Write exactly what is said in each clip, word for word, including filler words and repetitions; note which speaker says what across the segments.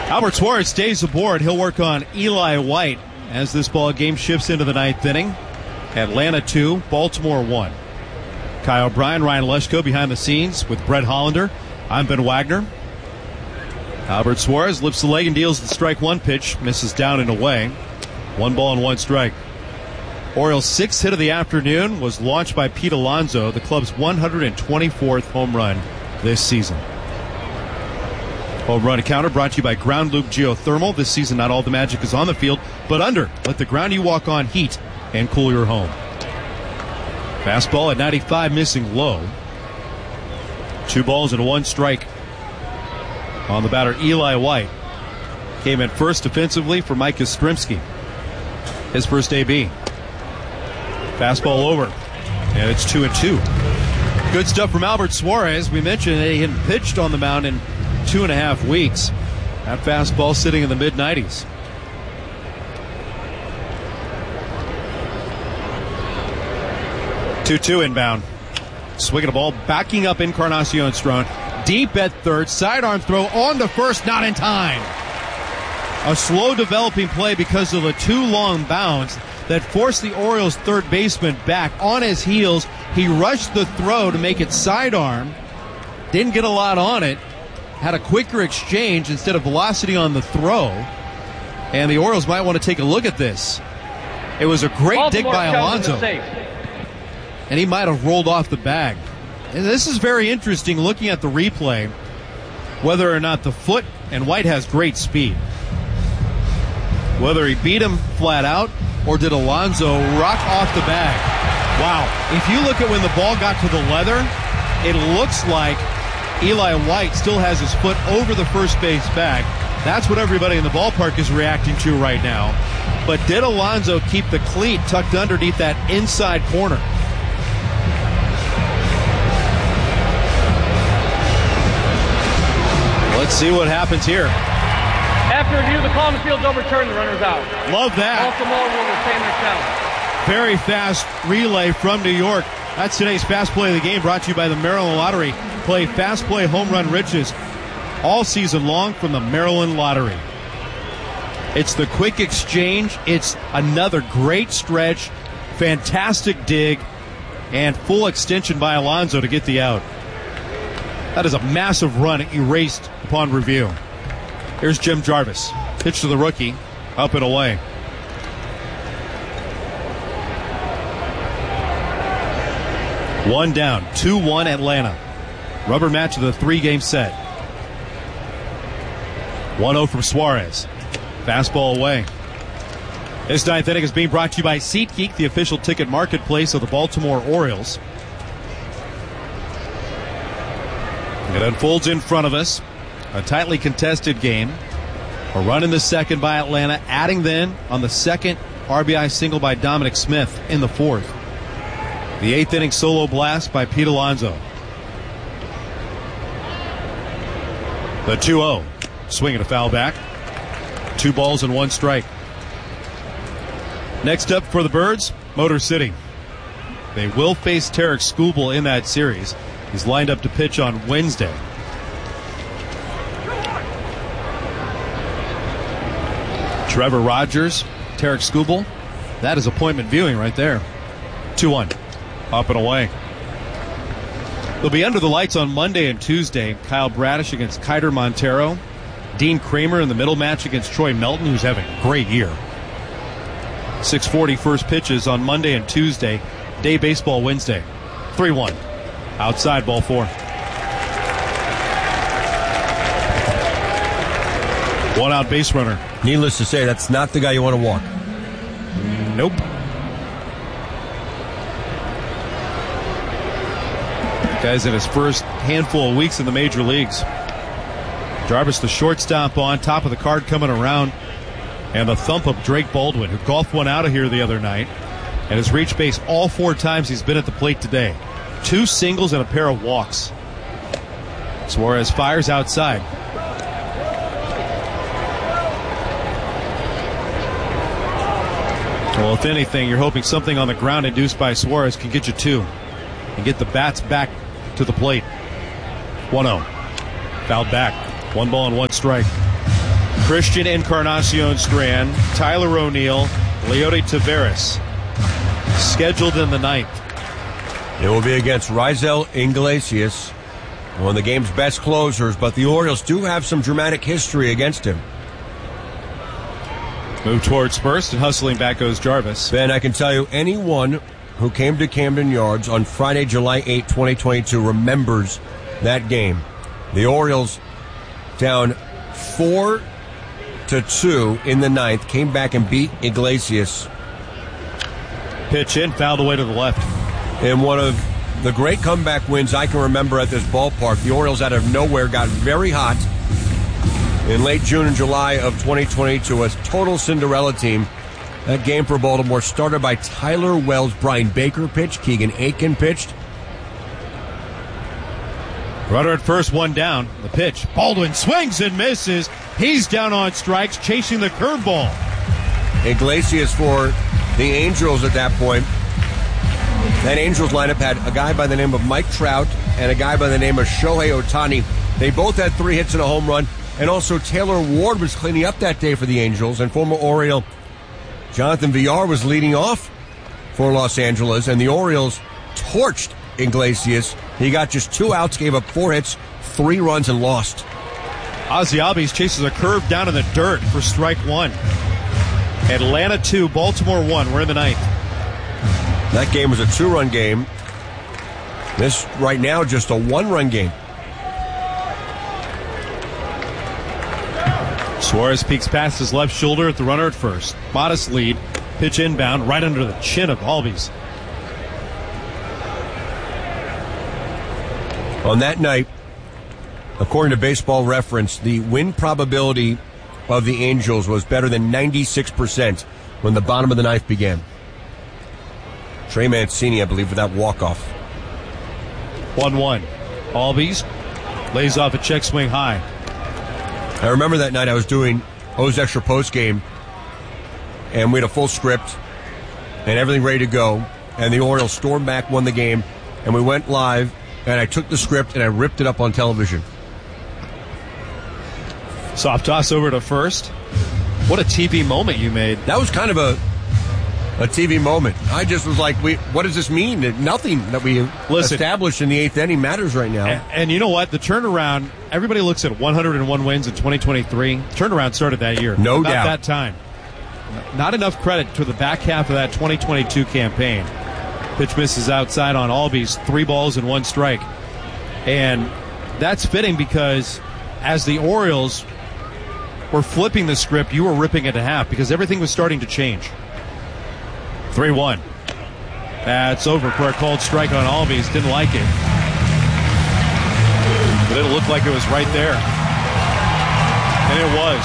Speaker 1: Albert Suarez stays aboard. He'll work on Eli White as this ball game shifts into the ninth inning. Atlanta two, Baltimore one. Kyle O'Brien, Ryan Leschko behind the scenes with Brett Hollander. I'm Ben Wagner. Albert Suarez lifts the leg and deals the strike one pitch. Misses down and away. One ball and one strike. Orioles' sixth hit of the afternoon was launched by Pete Alonso, the club's one hundred twenty-fourth home run this season. Home run counter brought to you by Ground Loop Geothermal. This season, not all the magic is on the field, but under. Let the ground you walk on heat and cool your home. Fastball at ninety-five, missing low. Two balls and one strike on the batter, Eli White. Came in first defensively for Mike Yastrzemski. His first A B. Fastball over, and it's two and two. Good stuff from Albert Suarez. We mentioned that he hadn't pitched on the mound in two and a half weeks. That fastball sitting in the mid nineties. two two inbound. Swinging a ball, backing up Encarnacion Strong. Deep at third, sidearm throw on to first, not in time. A slow developing play because of the two long bounds that forced the Orioles third baseman back on his heels. He rushed the throw to make it sidearm. Didn't get a lot on it. Had a quicker exchange instead of velocity on the throw. And the Orioles might want to take a look at this. It was a great Baltimore dig by Alonso. And he might have rolled off the bag. And this is very interesting looking at the replay, whether or not the foot, and White has great speed, whether he beat him flat out or did Alonso rock off the bag. Wow. If you look at when the ball got to the leather, it looks like Eli White still has his foot over the first base bag. That's what everybody in the ballpark is reacting to right now. But did Alonso keep the cleat tucked underneath that inside corner? Let's see what happens here.
Speaker 2: After review, the call on the field's overturned. The runner's out.
Speaker 1: Love that.
Speaker 2: Baltimore will retain their challenge.
Speaker 1: Very fast relay from New York. That's today's Fast Play of the Game, brought to you by the Maryland Lottery. Play Fast Play Home Run Riches all season long from the Maryland Lottery. It's the quick exchange. It's another great stretch, fantastic dig, and full extension by Alonso to get the out. That is a massive run erased upon review. Here's Jim Jarvis. Pitch to the rookie. Up and away. One down. two one Atlanta. Rubber match of the three-game set. one oh from Suarez. Fastball away. This ninth inning is being brought to you by SeatGeek, the official ticket marketplace of the Baltimore Orioles. It unfolds in front of us. A tightly contested game. A run in the second by Atlanta, adding then on the second R B I single by Dominic Smith in the fourth. The eighth inning solo blast by Pete Alonso. The two oh. Swinging a foul back. Two balls and one strike. Next up for the Birds, Motor City. They will face Tarek Skubal in that series. He's lined up to pitch on Wednesday. Trevor Rogers, Tarek Skubal. That is appointment viewing right there. two one. Up and away. They'll be under the lights on Monday and Tuesday. Kyle Bradish against Kiter Montero. Dean Kramer in the middle match against Troy Melton, who's having a great year. six forty first pitches on Monday and Tuesday. Day baseball Wednesday. three one. Outside, ball four. One out base runner.
Speaker 3: Needless to say, that's not the guy you want to walk.
Speaker 1: Nope. Guy's in his first handful of weeks in the major leagues. Jarvis, the shortstop on, top of the card coming around. And the thump of Drake Baldwin, who golfed one out of here the other night and has reached base all four times he's been at the plate today. Two singles and a pair of walks. Suarez fires outside. Well, if anything, you're hoping something on the ground induced by Suarez can get you two and get the bats back to the plate. one oh. Fouled back. One ball and one strike. Christian Encarnacion Strand, Tyler O'Neill, Leody Taveras. Scheduled in the ninth.
Speaker 3: It will be against Raisel Iglesias, one of the game's best closers, but the Orioles do have some dramatic history against him.
Speaker 1: Move towards first, and hustling back goes Jarvis.
Speaker 3: Ben, I can tell you, anyone who came to Camden Yards on Friday, July eighth, twenty twenty-two remembers that game. The Orioles down four to two in the ninth, came back and beat Iglesias.
Speaker 1: Pitch in, fouled away to the left.
Speaker 3: In one of the great comeback wins I can remember at this ballpark, the Orioles out of nowhere got very hot in late June and July of twenty twenty-two. A total Cinderella team. That game for Baltimore started by Tyler Wells. Brian Baker pitched. Keegan Aiken pitched.
Speaker 1: Runner at first, one down. The pitch. Baldwin swings and misses. He's down on strikes, chasing the curveball.
Speaker 3: Iglesias for the Angels at that point. That Angels lineup had a guy by the name of Mike Trout and a guy by the name of Shohei Ohtani. They both had three hits and a home run. And also Taylor Ward was cleaning up that day for the Angels. And former Oriole Jonathan Villar was leading off for Los Angeles. And the Orioles torched Iglesias. He got just two outs, gave up four hits, three runs, and lost.
Speaker 1: Ozzie Albies chases a curve down in the dirt for strike one. Atlanta two, Baltimore one. We're in the ninth.
Speaker 3: That game was a two-run game. This, right now, just a one-run game.
Speaker 1: Suarez peeks past his left shoulder at the runner at first. Modest lead. Pitch inbound, right under the chin of Albies.
Speaker 3: On that night, according to Baseball Reference, the win probability of the Angels was better than ninety-six percent when the bottom of the ninth began. Trey Mancini, I believe, with that walk-off.
Speaker 1: one one. Albies lays off a check swing high.
Speaker 3: I remember that night I was doing O's Extra Post game, and we had a full script and everything ready to go, and the Orioles stormed back, won the game, and we went live, and I took the script and I ripped it up on television.
Speaker 1: Soft toss over to first. What a T V moment you made.
Speaker 3: That was kind of a a T V moment. I just was like, "We, what does this mean?" Nothing that we
Speaker 1: Listen,
Speaker 3: established in the eighth inning matters right now.
Speaker 1: And, and you know what? The turnaround, everybody looks at one hundred one wins in twenty twenty-three. Turnaround started that year.
Speaker 3: No
Speaker 1: About
Speaker 3: doubt.
Speaker 1: that time. Not enough credit to the back half of that twenty twenty-two campaign. Pitch misses outside on Albies. Three balls and one strike. And that's fitting because as the Orioles were flipping the script, you were ripping it to half because everything was starting to change. three one. That's over for a called strike on Albies. Didn't like it. But it looked like it was right there. And it was.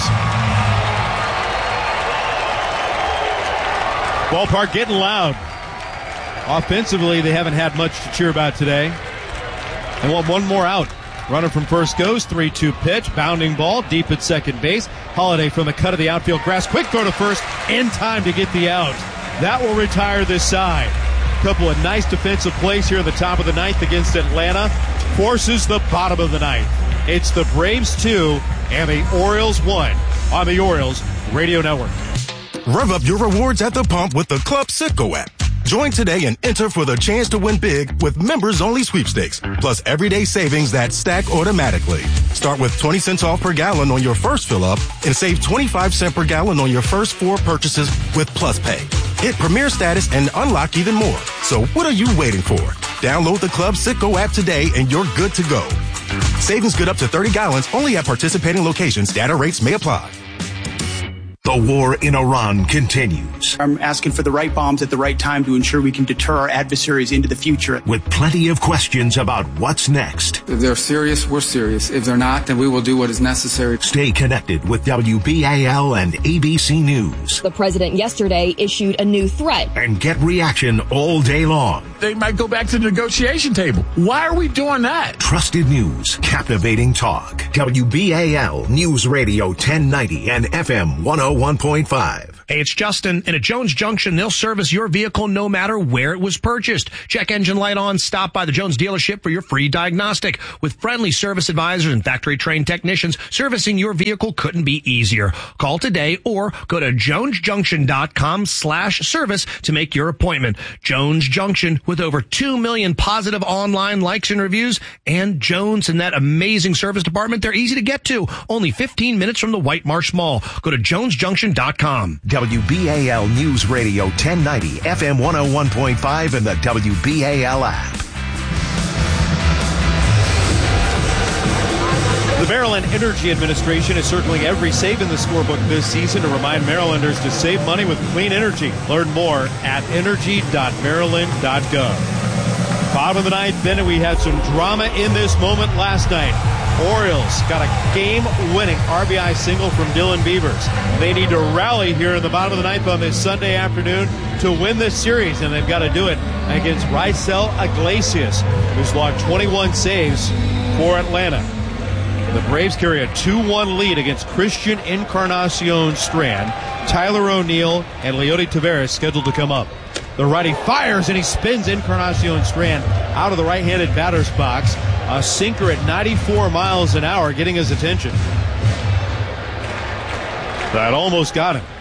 Speaker 1: Ballpark getting loud. Offensively, they haven't had much to cheer about today. They want one more out. Runner from first goes, three two pitch, bounding ball, deep at second base. Holiday from the cut of the outfield grass. Quick throw to first, in time to get the out. That will retire this side. A couple of nice defensive plays here at the top of the ninth against Atlanta. Forces the bottom of the ninth. It's the Braves two and the Orioles one on the Orioles Radio Network.
Speaker 4: Rev up your rewards at the pump with the Club Citgo app. Join today and enter for the chance to win big with members-only sweepstakes, plus everyday savings that stack automatically. Start with twenty cents off per gallon on your first fill-up and save twenty-five cents per gallon on your first four purchases with Plus Pay. Hit Premier status and unlock even more. So what are you waiting for? Download the Club Citgo app today and you're good to go. Savings good up to thirty gallons only at participating locations. Data rates may apply.
Speaker 5: The war in Iran continues.
Speaker 6: I'm asking for the right bombs at the right time to ensure we can deter our adversaries into the future.
Speaker 5: With plenty of questions about what's next.
Speaker 7: If they're serious, we're serious. If they're not, then we will do what is necessary.
Speaker 5: Stay connected with W B A L and A B C News.
Speaker 8: The president yesterday issued a new threat.
Speaker 5: And get reaction all day long.
Speaker 9: They might go back to the negotiation table. Why are we doing that?
Speaker 5: Trusted news, captivating talk. W B A L News Radio ten ninety and F M one oh one point five.
Speaker 10: Hey, it's Justin. And at Jones Junction, they'll service your vehicle no matter where it was purchased. Check engine light on. Stop by the Jones dealership for your free diagnostic. With friendly service advisors and factory-trained technicians, servicing your vehicle couldn't be easier. Call today or go to jonesjunction.com slash service to make your appointment. Jones Junction, with over two million positive online likes and reviews, and Jones and that amazing service department, they're easy to get to. Only fifteen minutes from the White Marsh Mall. Go to jones junction dot com.
Speaker 5: W B A L News Radio ten ninety, F M one oh one point five, and the W B A L app.
Speaker 1: The Maryland Energy Administration is circling every save in the scorebook this season to remind Marylanders to save money with clean energy. Learn more at energy dot maryland dot gov. Bottom of the ninth, then we had some drama in this moment last night. Orioles got a game-winning R B I single from Dylan Beavers. They need to rally here in the bottom of the ninth on this Sunday afternoon to win this series, and they've got to do it against Raisel Iglesias, who's logged twenty-one saves for Atlanta. The Braves carry a two one lead against Christian Encarnacion Strand. Tyler O'Neill and Leody Taveras scheduled to come up. The righty fires and he spins Encarnacion Strand out of the right-handed batter's box. A sinker at ninety-four miles an hour getting his attention. That almost got him.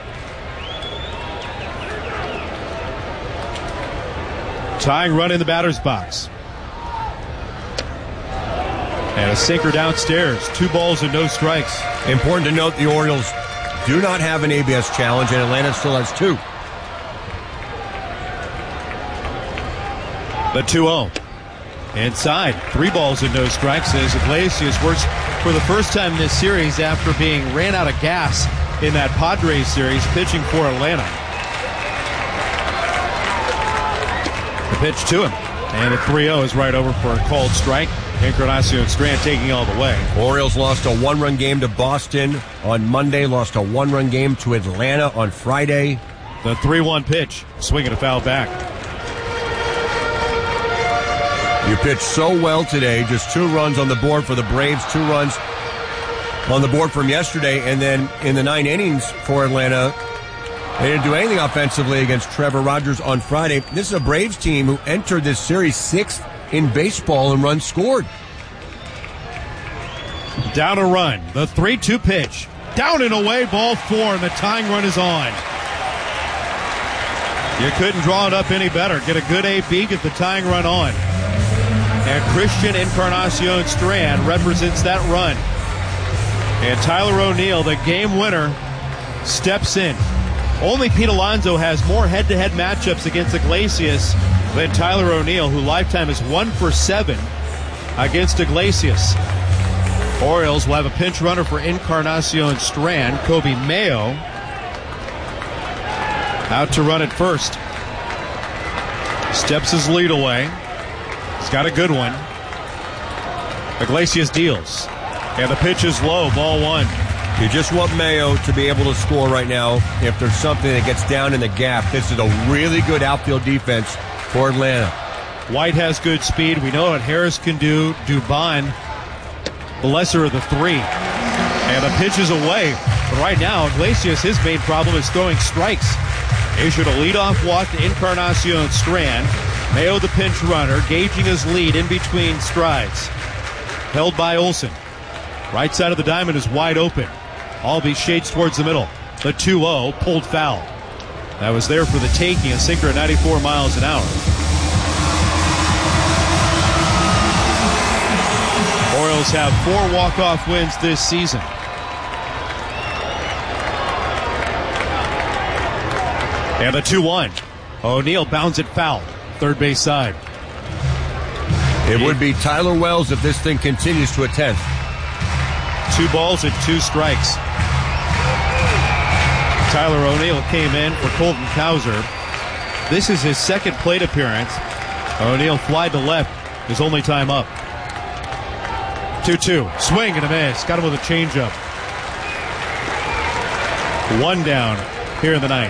Speaker 1: Tying run in the batter's box. And a sinker downstairs. Two balls and no strikes.
Speaker 3: Important to note the Orioles do not have an A B S challenge, and Atlanta still has two.
Speaker 1: The two oh. Inside. Three balls and no strikes as Iglesias works for the first time in this series after being ran out of gas in that Padres series, pitching for Atlanta. The pitch to him. And the three oh is right over for a called strike. Encarnacion Strand taking all the way.
Speaker 3: Orioles lost a one-run game to Boston on Monday, lost a one-run game to Atlanta on Friday.
Speaker 1: The three one pitch, swinging a foul back.
Speaker 3: You pitched so well today, just two runs on the board for the Braves, two runs on the board from yesterday, and then in the nine innings for Atlanta, they didn't do anything offensively against Trevor Rogers on Friday. This is a Braves team who entered this series sixth in baseball in runs scored.
Speaker 1: Down a run. The three two pitch. Down and away, ball four, and the tying run is on. You couldn't draw it up any better. Get a good A B, get the tying run on. And Christian Encarnacion Strand represents that run. And Tyler O'Neill, the game winner, steps in. Only Pete Alonso has more head-to-head matchups against Iglesias than Tyler O'Neill, who lifetime is one for seven against Iglesias. Orioles will have a pinch runner for Encarnacion Strand. Kobe Mayo out to run it first. Steps his lead away. He's got a good one. Iglesias deals. And the pitch is low, ball one.
Speaker 3: You just want Mayo to be able to score right now. If there's something that gets down in the gap, this is a really good outfield defense for Atlanta.
Speaker 1: White has good speed. We know what Harris can do. Dubon, the lesser of the three. And the pitch is away. But right now, Iglesias, his main problem is throwing strikes. Issued a leadoff walk to Encarnacion Strand. Mayo, the pinch runner, gauging his lead in between strides. Held by Olsen. Right side of the diamond is wide open. Albee shades towards the middle. The two oh pulled foul. That was there for the taking, a sinker at ninety-four miles an hour. Orioles have four walk-off wins this season. And the two one. O'Neill bounds it foul. Third base side.
Speaker 3: It would be Tyler Wells if this thing continues to a tenth.
Speaker 1: Two balls and two strikes. Tyler O'Neill came in for Colton Cowser. This is his second plate appearance. O'Neill fly to left. His only time up. two two. Swing and a miss. Got him with a changeup. One down here in the ninth.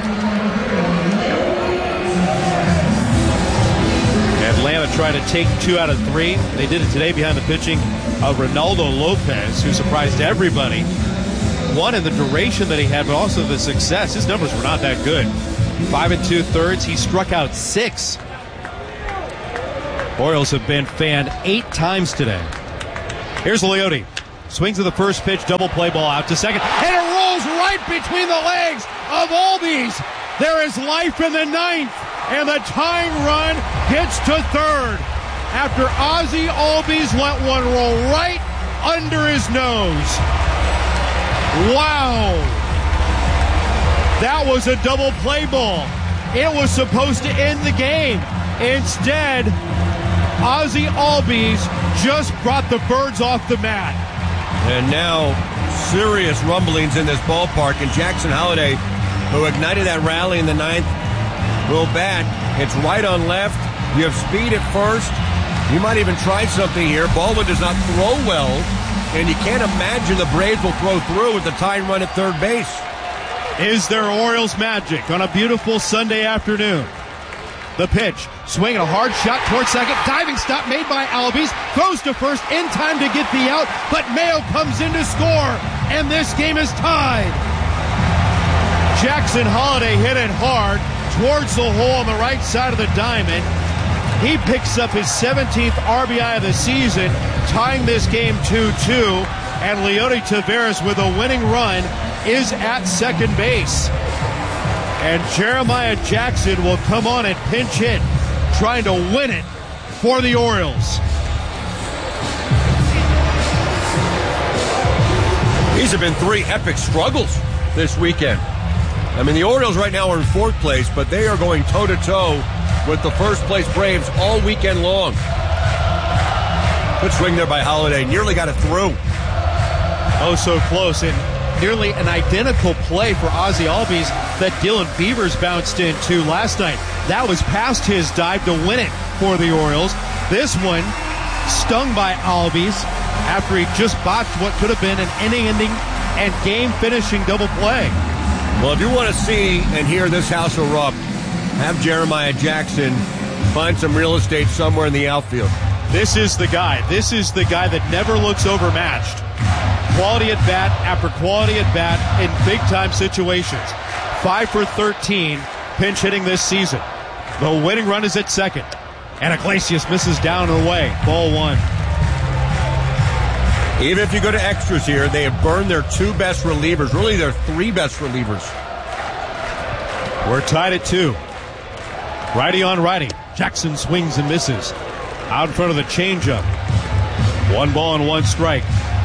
Speaker 1: Atlanta tried to take two out of three. They did it today behind the pitching of Ronaldo Lopez, who surprised everybody one in the duration that he had, but also the success. His numbers were not that good. Five and two thirds. He struck out six. Orioles have been fanned eight times today. Here's Leote. Swings to the first pitch, double play ball out to second, and it rolls right between the legs of Albies. There is life in the ninth, and the tying run gets to third after Ozzie Albies let one roll right under his nose. Wow. That was a double play ball. It was supposed to end the game. Instead, Ozzie Albies just brought the birds off the mat.
Speaker 3: And now, serious rumblings in this ballpark. And Jackson Holliday, who ignited that rally in the ninth, will bat. It's right on left. You have speed at first. You might even try something here. Baldwin does not throw well, and you can't imagine the Braves will throw through with the tying run at third base.
Speaker 1: Is there Orioles magic on a beautiful Sunday afternoon? The pitch, swinging a hard shot towards second, diving stop made by Albies, throws to first in time to get the out, but Mayo comes in to score, and this game is tied. Jackson Holliday hit it hard towards the hole on the right side of the diamond. He picks up his seventeenth R B I of the season, tying this game two two, and Leote Taveras with a winning run is at second base. And Jeremiah Jackson will come on and pinch hit, trying to win it for the Orioles.
Speaker 3: These have been three epic struggles this weekend. I mean, the Orioles right now are in fourth place, but they are going toe-to-toe with the first-place Braves all weekend long. Good swing there by Holliday. Nearly got it through.
Speaker 1: Oh, so close. And nearly an identical play for Ozzie Albies that Dylan Beavers bounced into last night. That was past his dive to win it for the Orioles. This one stung by Albies after he just botched what could have been an inning-ending and game-finishing double play.
Speaker 3: Well, if you want to see and hear this house erupt, have Jeremiah Jackson find some real estate somewhere in the outfield.
Speaker 1: This is the guy. This is the guy that never looks overmatched. Quality at bat after quality at bat in big-time situations. five for thirteen pinch hitting this season. The winning run is at second. And Iglesias misses down and away. Ball one.
Speaker 3: Even if you go to extras here, they have burned their two best relievers, really their three best relievers.
Speaker 1: We're tied at two. Righty on righty. Jackson swings and misses. Out in front of the changeup. One ball and one strike.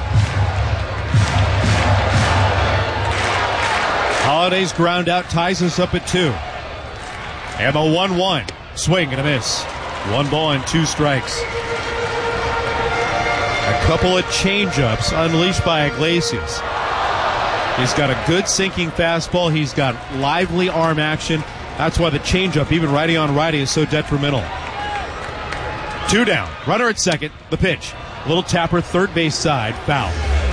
Speaker 1: Holliday's ground out ties us up at two. And the one one. Swing and a miss. One ball and two strikes. A couple of changeups unleashed by Iglesias. He's got a good sinking fastball. He's got lively arm action. That's why the changeup, even righty on righty, is so detrimental. Two down. Runner at second. The pitch. Little tapper, third base side. Foul.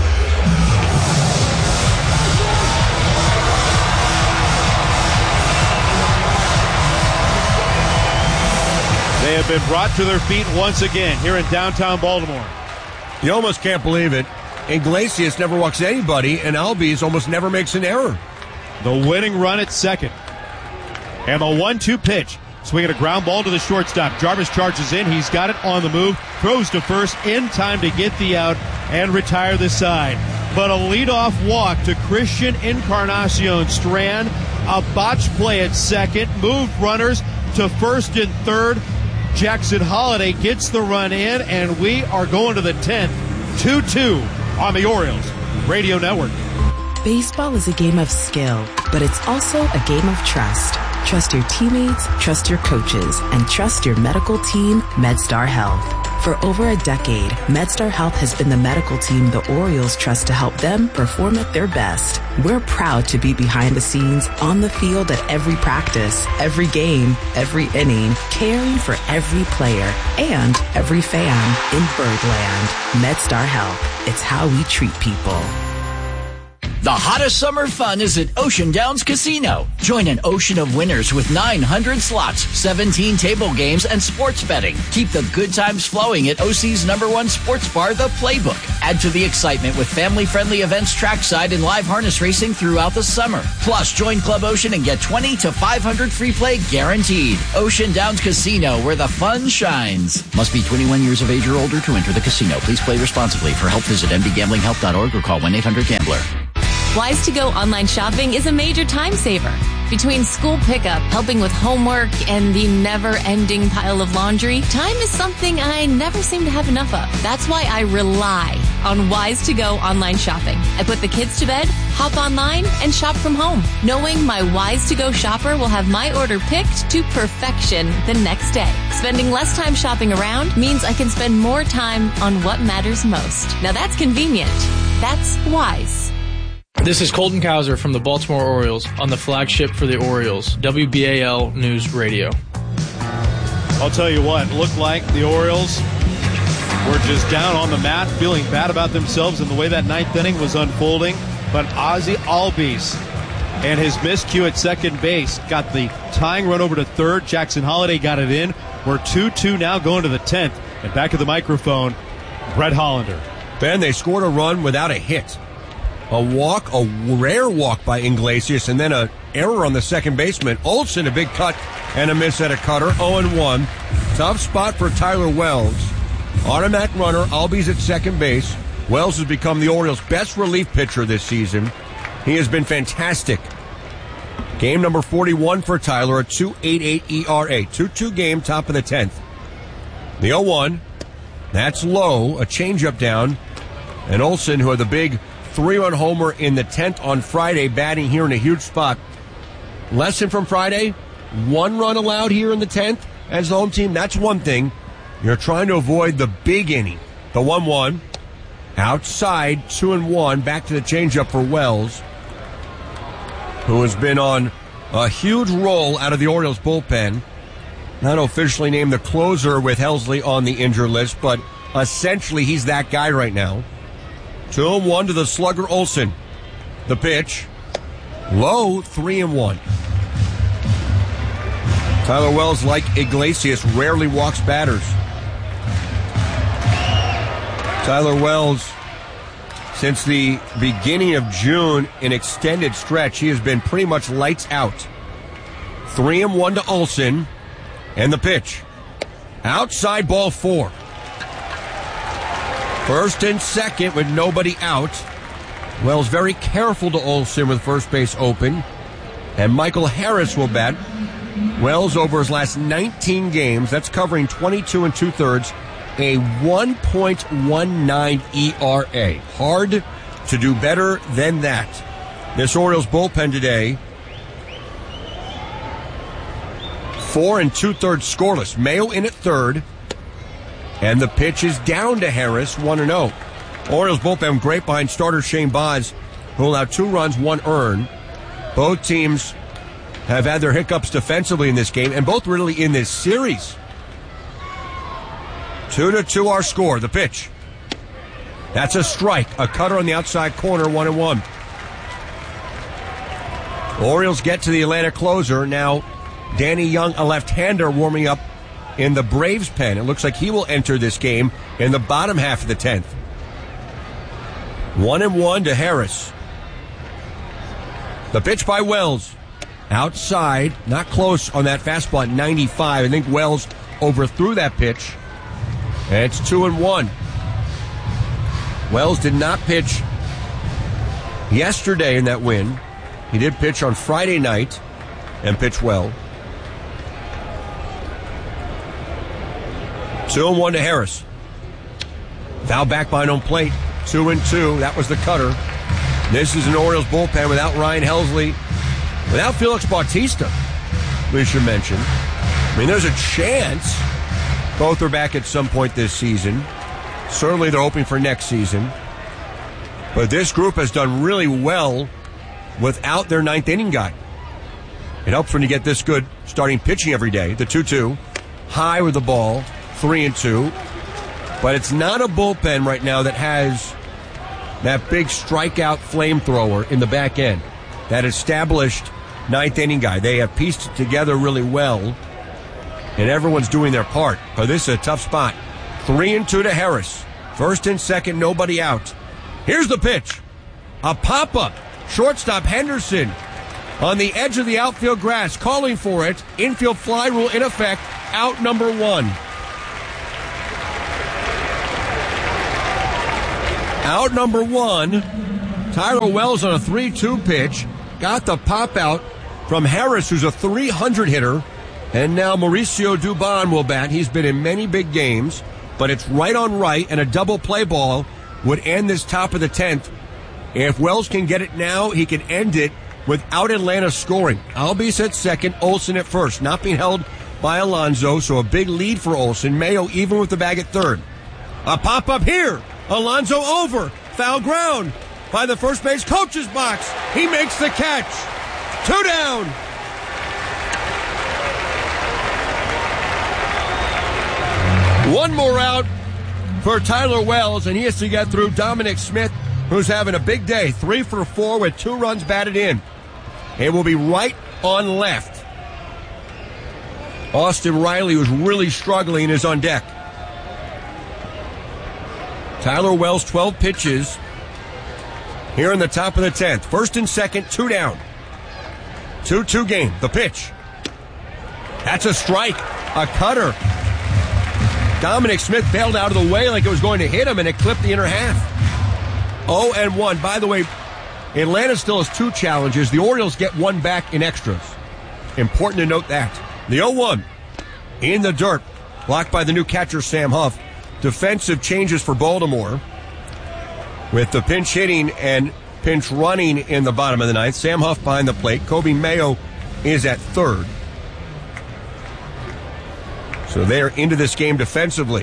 Speaker 1: They have been brought to their feet once again here in downtown Baltimore.
Speaker 3: You almost can't believe it. Iglesias never walks anybody, and Albies almost never makes an error.
Speaker 1: The winning run at second. And the one two pitch. Swinging a ground ball to the shortstop. Jarvis charges in. He's got it on the move. Throws to first in time to get the out and retire the side. But a leadoff walk to Christian Encarnacion Strand. A botched play at second. Moved runners to first and third. Jackson Holliday gets the run in, and we are going to the tenth. two two on the Orioles Radio Network.
Speaker 11: Baseball is a game of skill, but it's also a game of trust. Trust your teammates, trust your coaches, and trust your medical team, MedStar Health. For over a decade, MedStar Health has been the medical team the Orioles trust to help them perform at their best. We're proud to be behind the scenes, on the field at every practice, every game, every inning, caring for every player and every fan in Birdland. MedStar Health. It's how we treat people.
Speaker 12: The hottest summer fun is at Ocean Downs Casino. Join an ocean of winners with nine hundred slots, seventeen table games, and sports betting. Keep the good times flowing at O C's number one sports bar, The Playbook. Add to the excitement with family-friendly events trackside and live harness racing throughout the summer. Plus, join Club Ocean and get twenty to five hundred free play guaranteed. Ocean Downs Casino, where the fun shines. Must be twenty-one years of age or older to enter the casino. Please play responsibly. For help, visit m d gambling help dot org or call one eight hundred gambler.
Speaker 13: Wise to Go online shopping is a major time saver. Between school pickup, helping with homework, and the never-ending pile of laundry, time is something I never seem to have enough of. That's why I rely on Wise to Go online shopping. I put the kids to bed, hop online, and shop from home, knowing my Wise to Go shopper will have my order picked to perfection the next day. Spending less time shopping around means I can spend more time on what matters most. Now that's convenient. That's Wise.
Speaker 14: This is Colton Cowser from the Baltimore Orioles on the flagship for the Orioles, W B A L News Radio.
Speaker 1: I'll tell you what, it looked like the Orioles were just down on the mat, feeling bad about themselves and the way that ninth inning was unfolding. But Ozzie Albies and his miscue at second base got the tying run over to third. Jackson Holiday got it in. We're two two now going to the tenth. And back at the microphone, Brett Hollander.
Speaker 3: Ben, they scored a run without a hit. A walk, a rare walk by Iglesias, and then an error on the second baseman. Olsen, a big cut and a miss at a cutter. oh and one. Tough spot for Tyler Wells. Automatic runner, Albies at second base. Wells has become the Orioles' best relief pitcher this season. He has been fantastic. Game number forty-one for Tyler, a two point eight eight E R A. two two game, top of the tenth. The oh one, that's low, a changeup down. And Olsen, who had the big three-run homer in the tenth on Friday, batting here in a huge spot. Lesson from Friday, one run allowed here in the tenth as the home team. That's one thing. You're trying to avoid the big inning. The one one, outside, two and one, back to the changeup for Wells, who has been on a huge roll out of the Orioles bullpen. Not officially named the closer with Helsley on the injured list, but essentially he's that guy right now. Two and one to the slugger Olsen. The pitch, low, three and one. Tyler Wells, like Iglesias, rarely walks batters. Tyler Wells, since the beginning of June, an extended stretch, he has been pretty much lights out. Three and one to Olsen, and the pitch, outside, ball four. First and second with nobody out. Wells very careful to Olsen with first base open. And Michael Harris will bat. Wells over his last nineteen games, that's covering twenty-two and two-thirds, a one point one nine E R A. Hard to do better than that. This Orioles bullpen today, four and two-thirds scoreless. Mayo in at third. And the pitch is down to Harris, one and oh. Orioles bullpen great behind starter Shane Baz, who allowed two runs, one earned. Both teams have had their hiccups defensively in this game, and both really in this series. Two to two our score. The pitch, that's a strike. A cutter on the outside corner, one and one. Orioles get to the Atlanta closer. Now, Danny Young, a left-hander, warming up in the Braves pen. It looks like he will enter this game in the bottom half of the tenth. One and one to Harris. The pitch by Wells. Outside, not close on that fastball at ninety-five. I think Wells overthrew that pitch. And it's two and one. Wells did not pitch yesterday in that win. He did pitch on Friday night and pitch well. Two and one to Harris. Foul back behind home plate. Two and two. That was the cutter. This is an Orioles bullpen without Ryan Helsley, without Felix Bautista, we should mention. I mean, there's a chance both are back at some point this season. Certainly they're hoping for next season. But this group has done really well without their ninth inning guy. It helps when you get this good starting pitching every day. The two two. High with the ball. Three and two. But it's not a bullpen right now that has that big strikeout flamethrower in the back end, that established ninth inning guy. They have pieced it together really well, and everyone's doing their part. But this is a tough spot. Three and two to Harris. First and second, nobody out. Here's the pitch. A pop-up. Shortstop Henderson on the edge of the outfield grass, calling for it. Infield fly rule in effect. Out number one. Out number one. Tyler Wells on a three two pitch. Got the pop out from Harris, who's a three hundred hitter. And now Mauricio Dubon will bat. He's been in many big games, but it's right on right, and a double play ball would end this top of the tenth. If Wells can get it now, he can end it without Atlanta scoring. Albies at second, Olsen at first, not being held by Alonso, so a big lead for Olsen. Mayo even with the bag at third. A pop-up here. Alonso over. Foul ground by the first base coach's box. He makes the catch. Two down. One more out for Tyler Wells, and he has to get through Dominic Smith, who's having a big day. Three for four with two runs batted in. It will be right on left. Austin Riley, who's really struggling, is on deck. Tyler Wells, twelve pitches here in the top of the tenth. First and second, two down. two two game. The pitch. That's a strike. A cutter. Dominic Smith bailed out of the way like it was going to hit him, and it clipped the inner half. oh and one. By the way, Atlanta still has two challenges. The Orioles get one back in extras. Important to note that. The oh one in the dirt. Blocked by the new catcher, Sam Huff. Defensive changes for Baltimore. With the pinch hitting and pinch running in the bottom of the ninth. Sam Huff behind the plate. Kobe Mayo is at third. So they're into this game defensively.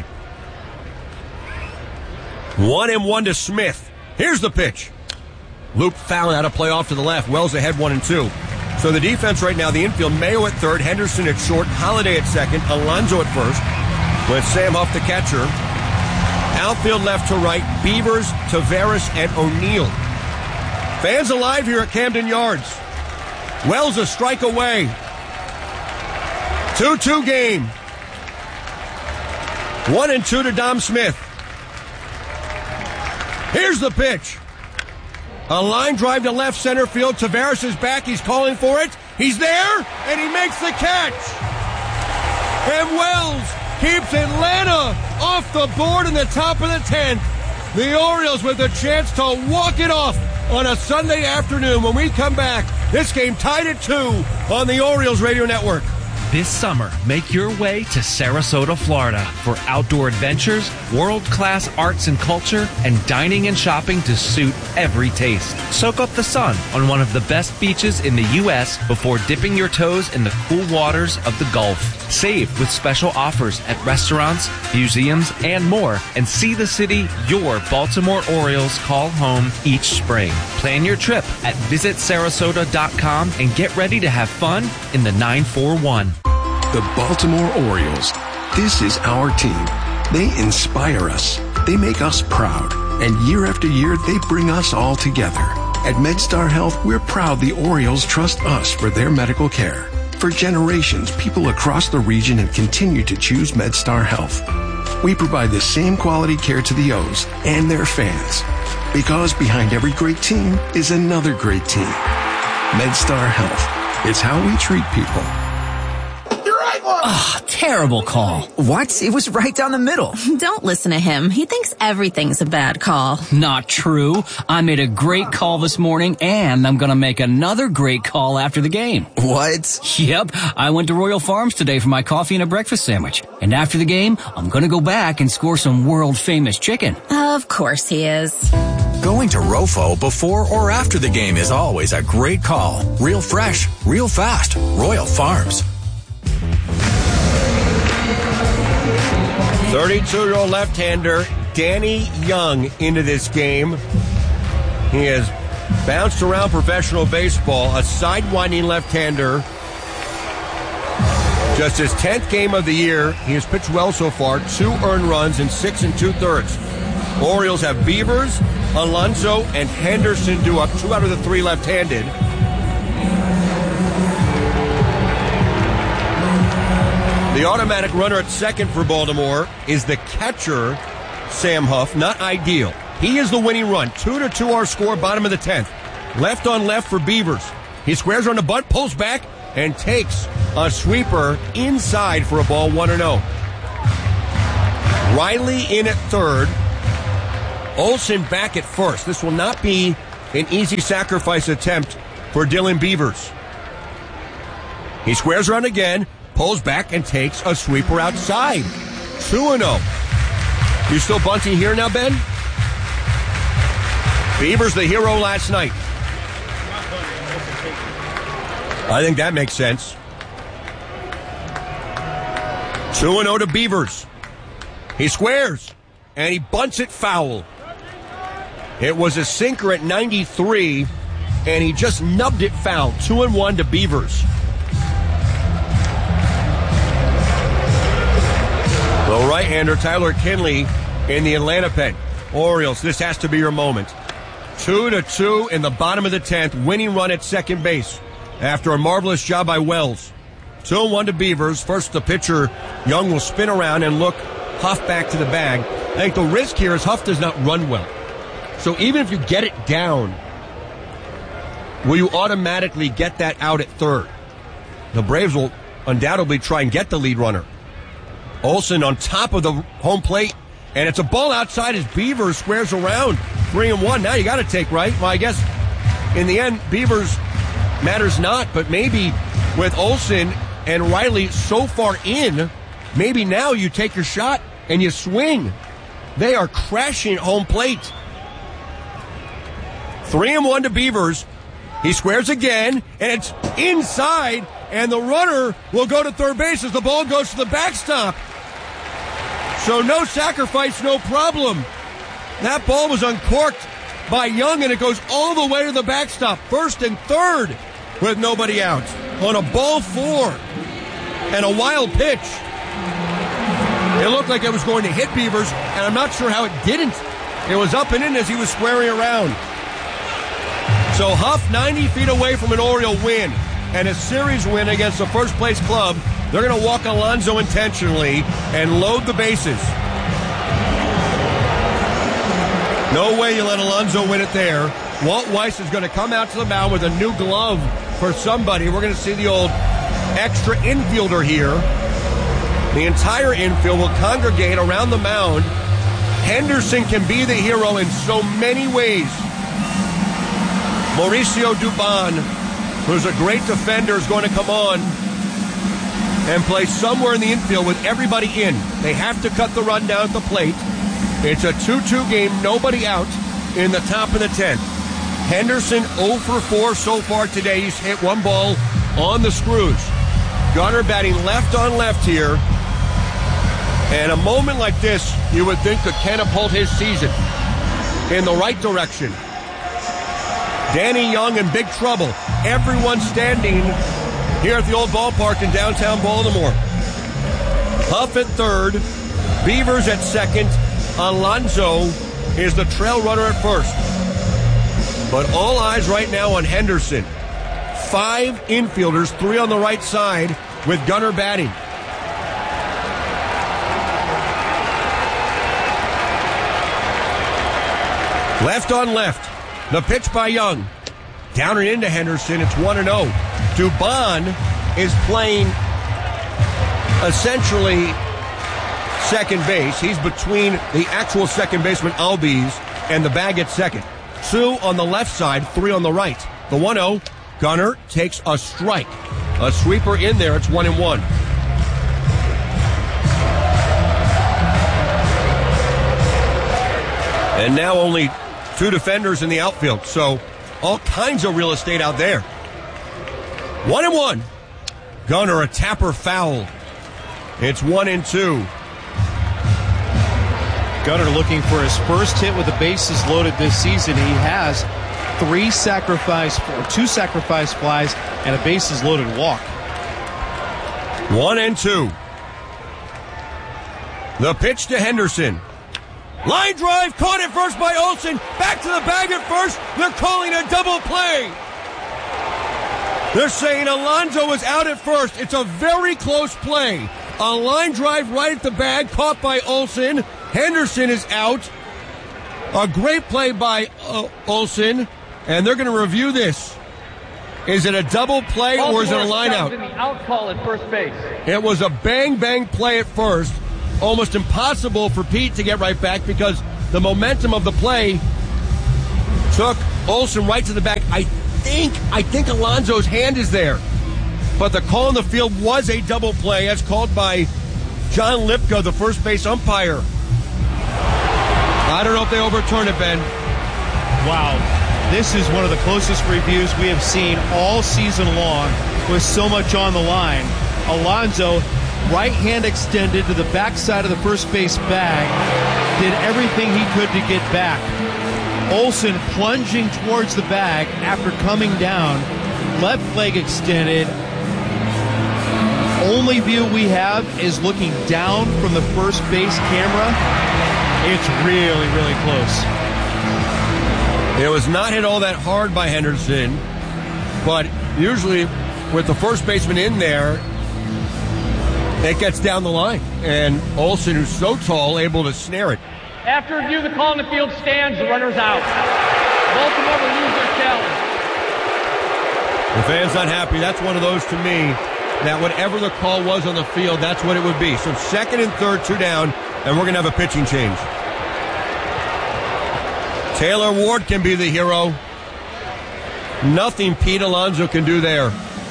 Speaker 3: One and one to Smith. Here's the pitch. Luke Fallon out of play off to the left. Wells ahead one and two. So the defense right now, the infield, Mayo at third, Henderson at short, Holiday at second, Alonso at first, with Sam Huff the catcher. Outfield left to right, Beavers, Taveras, and O'Neill. Fans alive here at Camden Yards. Wells a strike away. two two game. One and two to Dom Smith. Here's the pitch. A line drive to left center field. Taveras is back. He's calling for it. He's there, and he makes the catch. And Wells keeps Atlanta off the board in the top of the tenth. The Orioles with a chance to walk it off on a Sunday afternoon. When we come back, this game tied at two on the Orioles Radio Network.
Speaker 15: This summer, make your way to Sarasota, Florida for outdoor adventures, world-class arts and culture, and dining and shopping to suit every taste. Soak up the sun on one of the best beaches in the U S before dipping your toes in the cool waters of the Gulf. Save with special offers at restaurants, museums, and more, and see the city your Baltimore Orioles call home each spring. Plan your trip at visit sarasota dot com and get ready to have fun in the nine four one.
Speaker 16: The Baltimore Orioles. This is our team. They inspire us. They make us proud. And year after year, they bring us all together. At MedStar Health, we're proud the Orioles trust us for their medical care. For generations, people across the region have continued to choose MedStar Health. We provide the same quality care to the O's and their fans. Because behind every great team is another great team. MedStar Health. It's how we treat people.
Speaker 17: Oh, terrible call.
Speaker 18: What? It was right down the middle.
Speaker 19: Don't listen to him. He thinks everything's a bad call.
Speaker 17: Not true. I made a great call this morning, and I'm going to make another great call after the game.
Speaker 18: What?
Speaker 17: Yep. I went to Royal Farms today for my coffee and a breakfast sandwich. And after the game, I'm going to go back and score some world-famous chicken.
Speaker 19: Of course he is.
Speaker 20: Going to Rofo before or after the game is always a great call. Real fresh, real fast. Royal Farms.
Speaker 3: thirty-two-year-old left-hander Danny Young into this game. He has bounced around professional baseball, a sidewinding left-hander. Just his tenth game of the year. He has pitched well so far, two earned runs and six and two-thirds. Orioles have Beavers, Alonso, and Henderson due up. Two out of the three left-handed. The automatic runner at second for Baltimore is the catcher, Sam Huff. Not ideal. He is the winning run. Two to two our score, bottom of the tenth. Left on left for Beavers. He squares on the bunt, pulls back, and takes a sweeper inside for a ball, one and oh. Riley in at third. Olsen back at first. This will not be an easy sacrifice attempt for Dylan Beavers. He squares around again, pulls back, and takes a sweeper outside. two and oh. You still bunting here now, Ben? Beavers the hero last night. I think that makes sense. two and oh to Beavers. He squares, and he bunts it foul. It was a sinker at ninety-three, and he just nubbed it foul. two and one to Beavers. The right-hander, Tyler Kinley, in the Atlanta pen. Orioles, this has to be your moment. Two to two in the bottom of the tenth, winning run at second base after a marvelous job by Wells. Two and one to Beavers. First, the pitcher, Young, will spin around and look Huff back to the bag. I think the risk here is Huff does not run well. So even if you get it down, will you automatically get that out at third? The Braves will undoubtedly try and get the lead runner. Olsen on top of the home plate, and it's a ball outside as Beavers squares around. Three and one. Now you got to take, right? Well, I guess in the end, Beavers matters not, but maybe with Olsen and Riley so far in, maybe now you take your shot and you swing. They are crashing at home plate. Three and one to Beavers. He squares again, and it's inside, and the runner will go to third base as the ball goes to the backstop. So no sacrifice, no problem. That ball was uncorked by Young, and it goes all the way to the backstop. First and third with nobody out on a ball four and a wild pitch. It looked like it was going to hit Beavers, and I'm not sure how it didn't. It was up and in as he was squaring around. So Huff ninety feet away from an Oriole win and a series win against the first place club. They're going to walk Alonso intentionally and load the bases. No way you let Alonso win it there. Walt Weiss is going to come out to the mound with a new glove for somebody. We're going to see the old extra infielder here. The entire infield will congregate around the mound. Henderson can be the hero in so many ways. Mauricio Dubon, who's a great defender, is going to come on and play somewhere in the infield with everybody in. They have to cut the run down at the plate. It's a two two game, nobody out in the top of the tenth. Henderson oh for four so far today. He's hit one ball on the screws. Gunnar batting left on left here. And a moment like this, you would think could catapult his season in the right direction. Danny Young in big trouble. Everyone standing here at the old ballpark in downtown Baltimore. Huff at third. Beavers at second. Alonso is the trail runner at first. But all eyes right now on Henderson. Five infielders, three on the right side with Gunnar batting. Left on left. The pitch by Young. Down and into Henderson. It's one and oh. Dubon is playing essentially second base. He's between the actual second baseman, Albies, and the bag at second. Two on the left side, three on the right. The one oh. Gunnar takes a strike. A sweeper in there. It's one and one. And now only two defenders in the outfield, so all kinds of real estate out there. One and one. Gunnar, a tapper foul. It's one and two.
Speaker 1: Gunnar looking for his first hit with the bases loaded this season. He has three sacrifice, two sacrifice flies, and a bases loaded walk.
Speaker 3: One and two. The pitch to Henderson. Line drive, caught at first by Olsen. Back to the bag at first. They're calling a double play. They're saying Alonso is out at first. It's a very close play. A line drive right at the bag, caught by Olsen. Henderson is out. A great play by uh, Olsen. And they're going to review this. Is it a double play or is it a line out?
Speaker 2: In the out call at first base.
Speaker 3: It was a bang-bang play at first. Almost impossible for Pete to get right back because the momentum of the play took Olsen right to the back. I think, I think Alonso's hand is there. But the call in the field was a double play as called by John Lipka, the first base umpire. I don't know if they overturn it, Ben.
Speaker 1: Wow. This is one of the closest reviews we have seen all season long with so much on the line. Alonso, right hand extended to the backside of the first base bag, did everything he could to get back. Olsen plunging towards the bag after coming down, left leg extended. Only view we have is looking down from the first base camera. It's really, really close.
Speaker 3: It was not hit all that hard by Henderson, but usually with the first baseman in there, it gets down the line. And Olsen, who's so tall, able to snare it.
Speaker 2: After review, the call in the field stands. The runner's out. Baltimore will use their challenge.
Speaker 3: The fan's not happy. That's one of those to me that whatever the call was on the field, that's what it would be. So second and third, two down, and we're going to have a pitching change. Taylor Ward can be the hero. Nothing Pete Alonso can do there.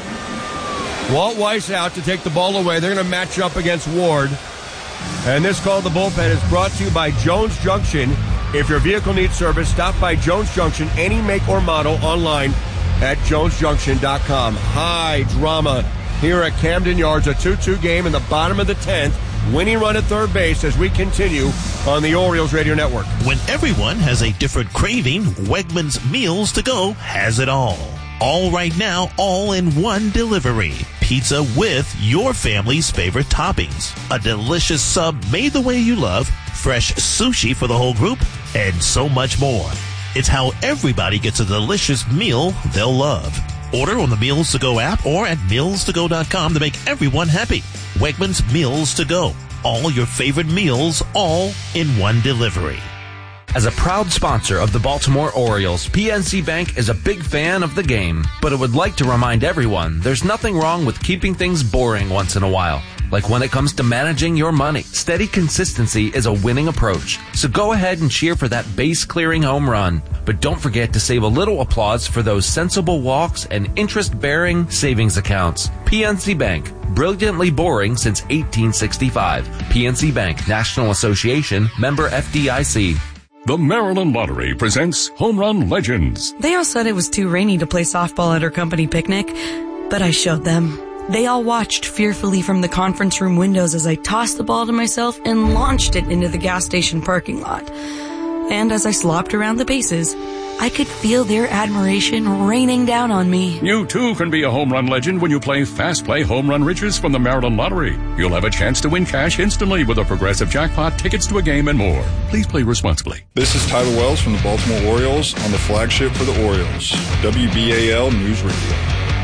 Speaker 3: Walt Weiss out to take the ball away. They're going to match up against Ward. And this call to the bullpen is brought to you by Jones Junction. If your vehicle needs service, stop by Jones Junction, any make or model, online at jones junction dot com. High drama here at Camden Yards, a two two game in the bottom of the tenth. Winning run at third base as we continue on the Orioles Radio Network.
Speaker 21: When everyone has a different craving, Wegmans Meals to Go has it all. All right now, all in one delivery. Pizza with your family's favorite toppings. A delicious sub made the way you love. Fresh sushi for the whole group. And so much more. It's how everybody gets a delicious meal they'll love. Order on the Meals to Go app or at meals to go dot com to make everyone happy. Wegmans Meals to Go. All your favorite meals, all in one delivery.
Speaker 15: As a proud sponsor of the Baltimore Orioles, P N C Bank is a big fan of the game, but it would like to remind everyone there's nothing wrong with keeping things boring once in a while. Like when it comes to managing your money, steady consistency is a winning approach. So go ahead and cheer for that base-clearing home run. But don't forget to save a little applause for those sensible walks and interest-bearing savings accounts. P N C Bank, brilliantly boring since eighteen sixty-five. P N C Bank, National Association, member F D I C.
Speaker 22: The Maryland Lottery presents Home Run Legends.
Speaker 23: They all said it was too rainy to play softball at our company picnic, but I showed them. They all watched fearfully from the conference room windows as I tossed the ball to myself and launched it into the gas station parking lot. And as I slopped around the bases, I could feel their admiration raining down on me.
Speaker 22: You too can be a home run legend when you play Fast Play Home Run Riches from the Maryland Lottery. You'll have a chance to win cash instantly with a progressive jackpot, tickets to a game, and more. Please play responsibly.
Speaker 24: This is Tyler Wells from the Baltimore Orioles on the flagship for the Orioles, W B A L News Radio.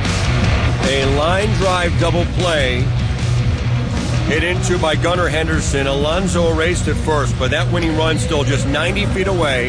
Speaker 3: A line drive double play hit into by Gunnar Henderson. Alonso erased it first, but that winning run still just ninety feet away.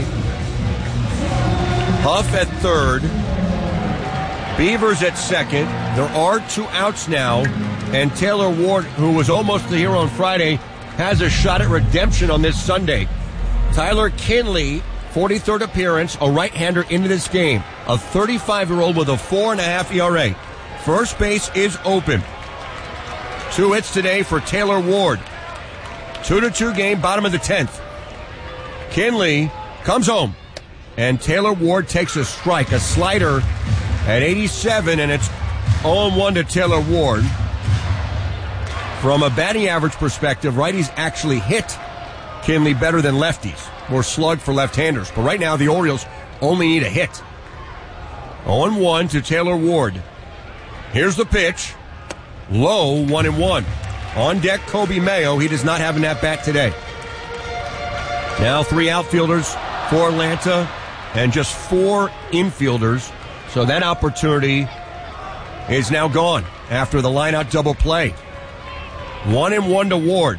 Speaker 3: Huff at third. Beavers at second. There are two outs now, and Taylor Ward, who was almost the hero on Friday, has a shot at redemption on this Sunday. Tyler Kinley, forty-third appearance, a right-hander into this game. A thirty-five-year-old with a four and a half E R A. First base is open. Two hits today for Taylor Ward. Two to two game, bottom of the tenth. Kinley comes home, and Taylor Ward takes a strike, a slider at eighty-seven, and it's oh one to Taylor Ward. From a batting average perspective, righties actually hit Kinley better than lefties. More slug for left-handers. But right now, the Orioles only need a hit. oh one to Taylor Ward. Here's the pitch. Low, one and one. On deck, Kobe Mayo. He does not have an at-bat today. Now three outfielders for Atlanta and just four infielders. So that opportunity is now gone after the line-out double play. One and one to Ward.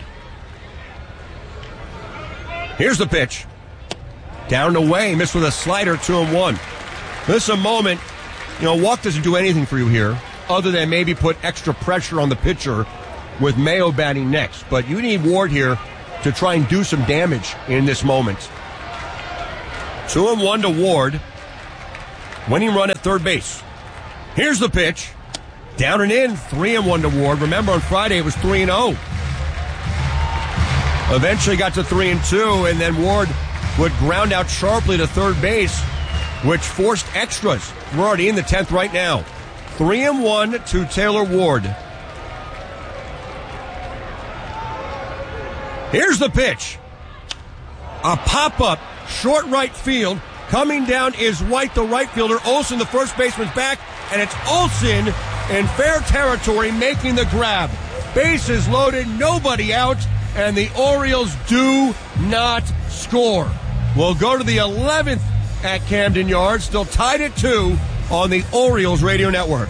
Speaker 3: Here's the pitch. Down and away, missed with a slider, two and one. This is a moment, you know, walk doesn't do anything for you here other than maybe put extra pressure on the pitcher with Mayo batting next. But you need Ward here to try and do some damage in this moment. Two and one to Ward. Winning run at third base. Here's the pitch. Down and in, three and one to Ward. Remember on Friday it was three and oh. Eventually got to three and two, and then Ward would ground out sharply to third base, which forced extras. We're already in the tenth right now. Three and one to Taylor Ward. Here's the pitch. A pop-up, short right field. Coming down is White, the right fielder. Olsen, the first baseman's back, and it's Olsen in fair territory making the grab. Bases loaded, nobody out, and the Orioles do not score. We'll go to the eleventh at Camden Yards, still tied at two on the Orioles Radio Network.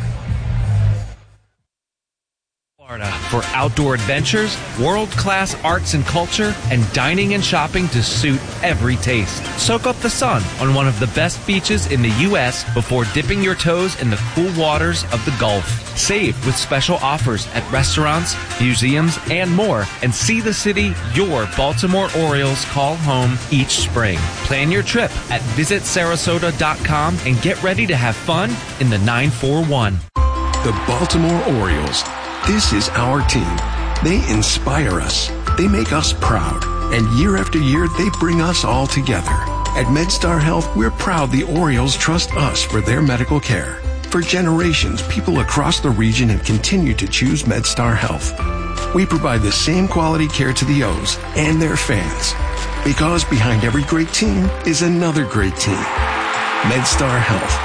Speaker 15: Florida for outdoor adventures, world-class arts and culture, and dining and shopping to suit every taste. Soak up the sun on one of the best beaches in the U S before dipping your toes in the cool waters of the Gulf. Save with special offers at restaurants, museums, and more, and see the city your Baltimore Orioles call home each spring. Plan your trip at visit sarasota dot com and get ready to have fun in the nine four one.
Speaker 16: The Baltimore Orioles. This is our team. They inspire us. They make us proud. And year after year, they bring us all together. At MedStar Health, we're proud the Orioles trust us for their medical care. For generations, people across the region have continued to choose MedStar Health. We provide the same quality care to the O's and their fans. Because behind every great team is another great team. MedStar Health.